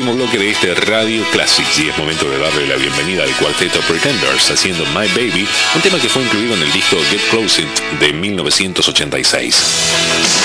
último bloque de este Radio Classics y es momento de darle la bienvenida al cuarteto Pretenders haciendo My Baby, un tema que fue incluido en el disco Get Close It de 1986.